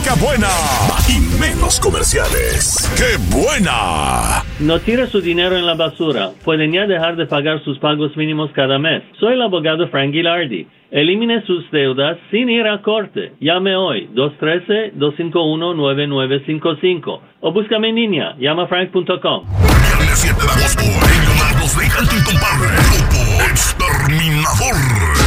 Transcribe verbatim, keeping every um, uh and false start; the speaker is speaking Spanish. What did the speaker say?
música buena y menos comerciales. ¡Qué buena! No tire su dinero en la basura. Pueden ya dejar de pagar sus pagos mínimos cada mes. Soy el abogado Frank Gilardi. Elimine sus deudas sin ir a corte. Llame hoy dos uno tres, dos cinco uno, nueve nueve cinco cinco o búscame en línea, llama frank punto com. Viernes siete de agosto en Leonardo's Vehículos Incomparable. Grupo Exterminador.